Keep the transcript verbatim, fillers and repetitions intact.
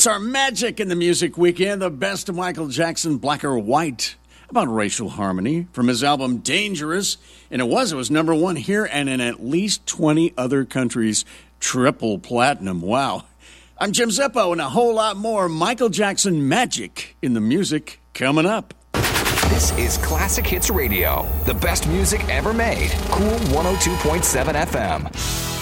It's our Magic in the Music Weekend, the best of Michael Jackson, Black or White, about racial harmony from his album Dangerous. And it was, it was number one here and in at least twenty other countries, triple platinum. Wow. I'm Jim Zeppo, and a whole lot more Michael Jackson magic in the music coming up. This is Classic Hits Radio, the best music ever made. Cool one oh two point seven F M.